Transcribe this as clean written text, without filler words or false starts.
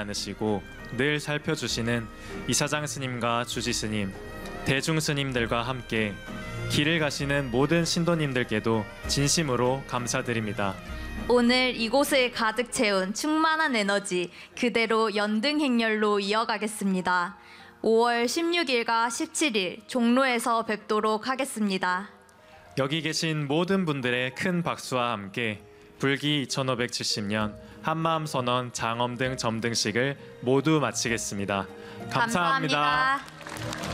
않으시고 늘 살펴주시는 이사장 스님과 주지 스님, 대중 스님들과 함께 길을 가시는 모든 신도님들께도 진심으로 감사드립니다. 오늘 이곳을 가득 채운 충만한 에너지 그대로 연등행렬로 이어가겠습니다. 5월 16일과 17일 종로에서 뵙도록 하겠습니다. 여기 계신 모든 분들의 큰 박수와 함께 불기 2570년 한마음 선언 장엄등 점등식을 모두 마치겠습니다. 감사합니다. 감사합니다.